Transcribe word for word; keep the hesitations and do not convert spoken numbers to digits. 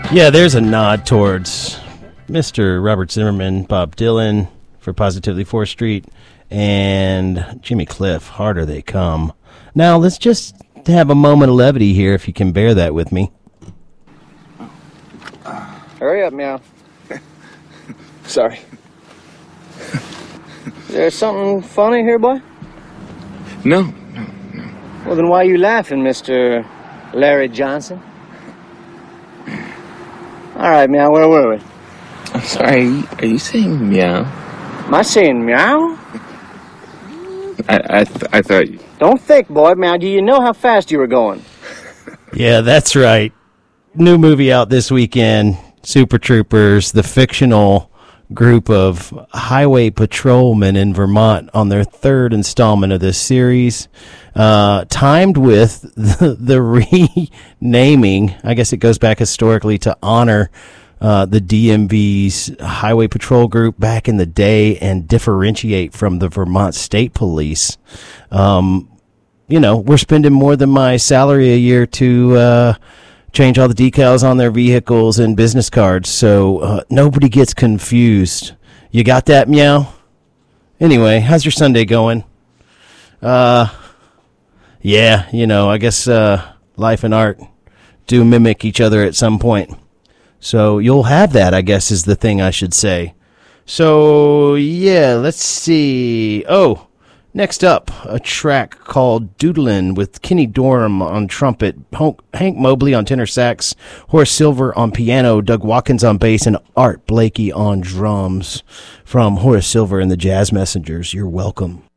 Yeah, there's a nod towards Mister Robert Zimmerman, Bob Dylan for Positively fourth Street, and Jimmy Cliff, Harder They Come. Now, let's just have a moment of levity here, if you can bear that with me. Hurry up, Meow. Sorry. Is there something funny here, boy? No, no, no. Well, then why are you laughing, Mister Larry Johnson? All right, Meow, where were we? I'm sorry, are you saying meow? Am I saying meow? I I, th- I thought you... Don't think, boy, Meow. Do you know how fast you were going? Yeah, that's right. New movie out this weekend, Super Troopers, the fictional group of highway patrolmen in Vermont on their third installment of this series, uh, timed with the, the renaming. I guess it goes back historically to honor uh, the D M V's highway patrol group back in the day and differentiate from the Vermont State Police. Um, you know, we're spending more than my salary a year to uh, change all the decals on their vehicles and business cards, so uh, nobody gets confused. You got that, Meow? Anyway, how's your Sunday going? Uh, yeah, you know, I guess uh, life and art do mimic each other at some point. So you'll have that, I guess, is the thing I should say. So, yeah, let's see. Oh, next up, a track called Doodlin' with Kenny Dorham on trumpet, Hank Mobley on tenor sax, Horace Silver on piano, Doug Watkins on bass, and Art Blakey on drums. From Horace Silver and the Jazz Messengers, you're welcome.